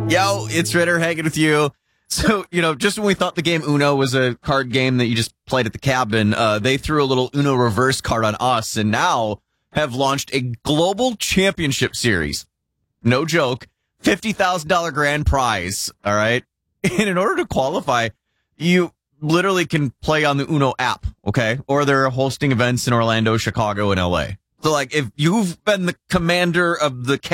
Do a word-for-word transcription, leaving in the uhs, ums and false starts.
Yo, it's Ritter hanging with you. So, you know, just when we thought the game Uno was a card game that you just played at the cabin, uh, they threw a little Uno reverse card on us and now have launched a global championship series. No joke. fifty thousand dollars grand prize. All right. And in order to qualify, you literally can play on the Uno app. Okay. Or they're hosting events in Orlando, Chicago, and L A. So like if you've been the commander of the